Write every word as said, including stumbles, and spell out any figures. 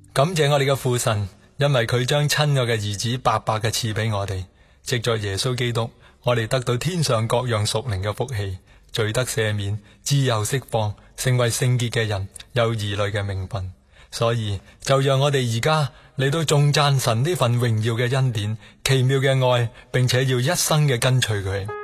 感謝我哋嘅父神，因為佢將親愛嘅兒子白白嘅賜俾我哋，藉着耶穌基督，我哋得到天上各樣屬靈嘅福氣，罪得赦免，自由釋放，成為聖潔嘅人，有兒女嘅名分。所以就讓我哋而家嚟到頌讚神呢份榮耀嘅恩典，奇妙嘅愛，並且要一生嘅跟隨佢。